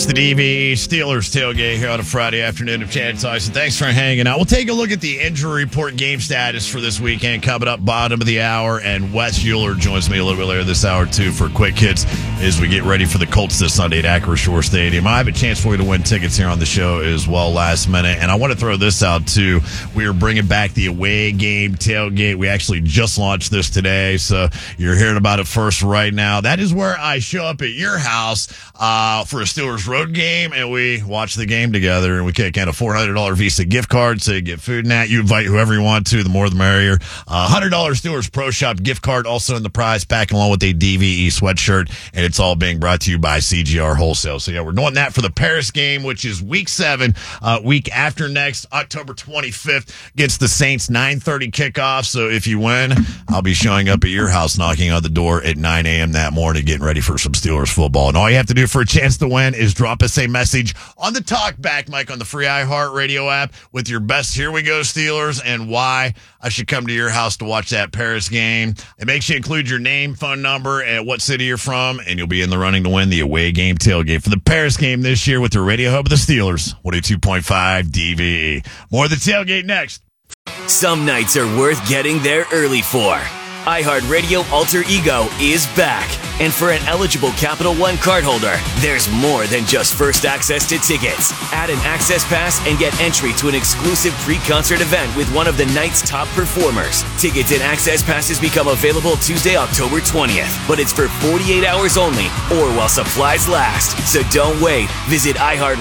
It's the DVE Steelers tailgate here on a Friday afternoon of Chad Tyson. Thanks for hanging out. We'll take a look at the injury report game status for this weekend coming up bottom of the hour, and Wes Euler joins me a little bit later this hour too for quick hits as we get ready for the Colts this Sunday at Acrisure Stadium. I have a chance for you to win tickets here on the show as well last minute, and I want to throw this out too. We are bringing back the away game tailgate. We actually just launched this today, so you're hearing about it first right now. That is where I show up at your house for a Steelers road game, and we watch the game together, and we kick in a $400 Visa gift card, so you get food and that. You invite whoever you want to, the more the merrier. $100 Steelers Pro Shop gift card also in the prize pack, along with a DVE sweatshirt, and it's all being brought to you by CGR Wholesale. So yeah, we're doing that for the Paris game, which is week 7, week after next, October 25th, against the Saints, 9:30 kickoff. So if you win, I'll be showing up at your house, knocking on the door at 9 a.m. that morning, getting ready for some Steelers football. And all you have to do for a chance to win is drop us a message on the talkback mic on the free iHeartRadio app with your best "Here we go Steelers" and why I should come to your house to watch that Paris game. And make sure you include your name, phone number, and what city you're from, and you'll be in the running to win the away game tailgate for the Paris game this year with the radio hub of the Steelers, 102.5 DVE. More of the tailgate next. Some nights are worth getting there early for. iHeartRadio Alter Ego is back. And for an eligible Capital One cardholder, there's more than just first access to tickets. Add an access pass and get entry to an exclusive pre-concert event with one of the night's top performers. Tickets and access passes become available Tuesday, October 20th. But it's for 48 hours only or while supplies last. So don't wait. Visit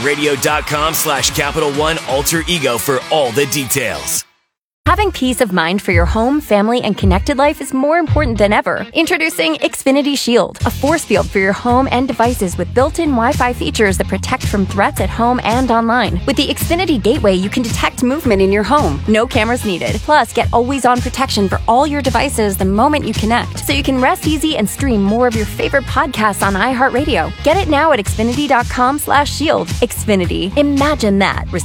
iHeartRadio.com/Capital One Alter Ego for all the details. Having peace of mind for your home, family, and connected life is more important than ever. Introducing Xfinity Shield, a force field for your home and devices with built-in Wi-Fi features that protect from threats at home and online. With the Xfinity Gateway, you can detect movement in your home. No cameras needed. Plus, get always-on protection for all your devices the moment you connect, so you can rest easy and stream more of your favorite podcasts on iHeartRadio. Get it now at Xfinity.com/shield. Xfinity. Imagine that.